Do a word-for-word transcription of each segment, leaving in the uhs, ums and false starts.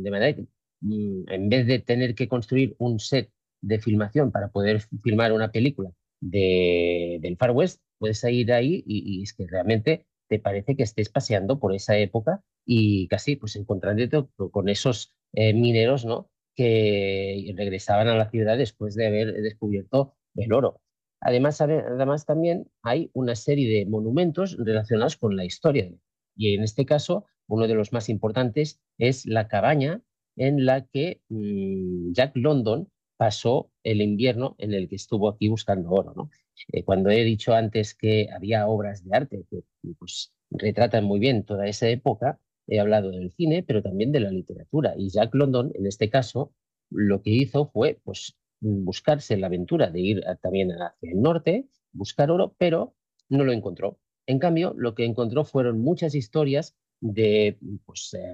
de manera que mm, en vez de tener que construir un set de filmación para poder filmar una película de, del Far West, puedes ir ahí y, y es que realmente te parece que estés paseando por esa época y casi pues encontrándote con esos eh, mineros, ¿no? Que regresaban a la ciudad después de haber descubierto el oro. Además, además también hay una serie de monumentos relacionados con la historia. Y en este caso, uno de los más importantes es la cabaña en la que mmm, Jack London pasó el invierno en el que estuvo aquí buscando oro, ¿no? Eh, cuando he dicho antes que había obras de arte que pues, retratan muy bien toda esa época, he hablado del cine, pero también de la literatura. Y Jack London, en este caso, lo que hizo fue pues, buscarse la aventura de ir a, también hacia el norte, buscar oro, pero no lo encontró. En cambio, lo que encontró fueron muchas historias de pues, eh,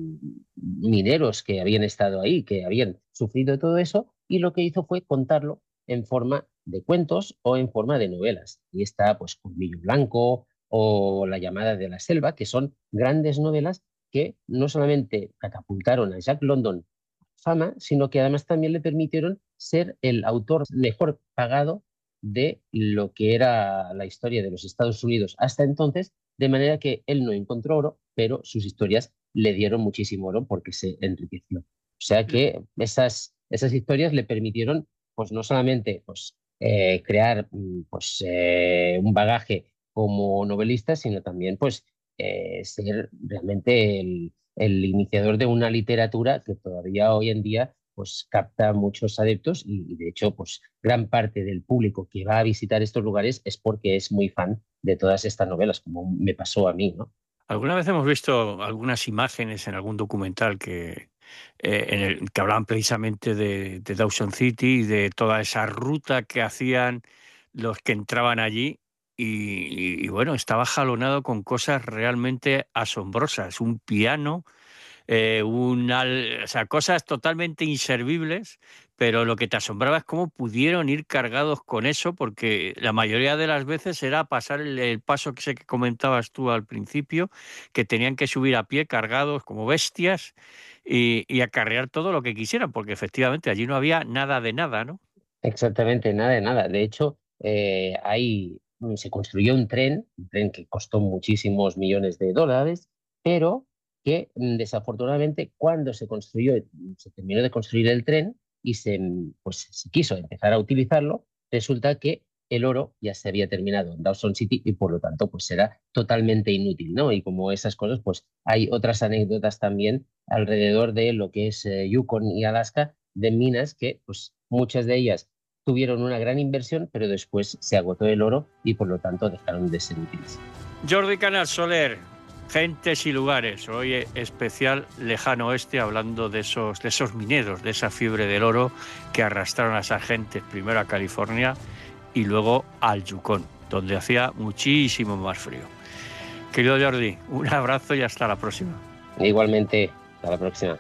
mineros que habían estado ahí, que habían sufrido todo eso, y lo que hizo fue contarlo en forma de cuentos o en forma de novelas. Y está pues Colmillo Blanco o La llamada de la selva, que son grandes novelas que no solamente catapultaron a Jack London fama, sino que además también le permitieron ser el autor mejor pagado de lo que era la historia de los Estados Unidos hasta entonces, de manera que él no encontró oro, pero sus historias le dieron muchísimo oro porque se enriqueció. O sea que esas, esas historias le permitieron, pues no solamente pues, eh, crear pues, eh, un bagaje como novelista, sino también pues, eh, ser realmente el, el iniciador de una literatura que todavía hoy en día pues capta muchos adeptos y, y de hecho pues gran parte del público que va a visitar estos lugares es porque es muy fan de todas estas novelas, como me pasó a mí, ¿no? Alguna vez hemos visto algunas imágenes en algún documental que, eh, en el, que hablaban precisamente de, de Dawson City y de toda esa ruta que hacían los que entraban allí. Y, y, y bueno, estaba jalonado con cosas realmente asombrosas. Un piano, eh, una, o sea, cosas totalmente inservibles, pero lo que te asombraba es cómo pudieron ir cargados con eso, porque la mayoría de las veces era pasar el, el paso que sé que comentabas tú al principio, que tenían que subir a pie cargados como bestias y, y acarrear todo lo que quisieran, porque efectivamente allí no había nada de nada, ¿no? Exactamente, nada de nada. De hecho, eh, ahí mm, se construyó un tren, un tren que costó muchísimos millones de dólares, pero que mm, desafortunadamente cuando se construyó, se terminó de construir el tren y se, mm, pues, se quiso empezar a utilizarlo, resulta que el oro ya se había terminado en Dawson City y por lo tanto pues era totalmente inútil, ¿no? Y como esas cosas, pues hay otras anécdotas también alrededor de lo que es eh, Yukon y Alaska, de minas que pues muchas de ellas tuvieron una gran inversión, pero después se agotó el oro y por lo tanto dejaron de ser útiles. Jordi Canal Soler, Gentes y lugares, hoy especial Lejano Oeste, hablando de esos, de esos mineros, de esa fiebre del oro que arrastraron a esas gentes primero a California y luego al Yukon, donde hacía muchísimo más frío. Querido Jordi, un abrazo y hasta la próxima. Igualmente, hasta la próxima.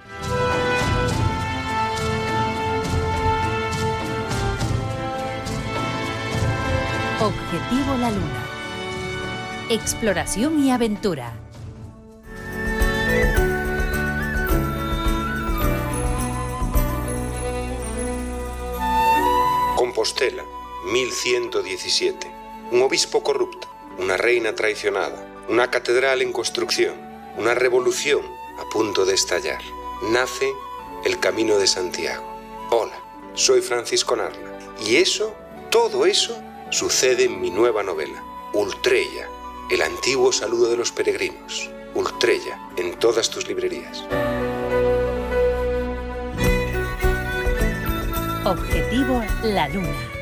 Objetivo La Luna. Exploración y aventura. Compostela, mil ciento diecisiete. Un obispo corrupto, una reina traicionada, una catedral en construcción, una revolución a punto de estallar. Nace el Camino de Santiago. Hola, soy Francisco Narla. Y eso, todo eso, sucede en mi nueva novela, Ultrella, el antiguo saludo de los peregrinos. Ultrella, en todas tus librerías. Objetivo La Luna.